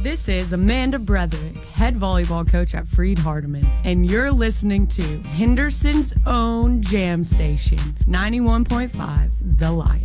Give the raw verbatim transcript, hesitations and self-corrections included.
This is Amanda Bretherick, head volleyball coach at Freed Hardeman, and you're listening to Henderson's own jam station, ninety-one point five The Lion.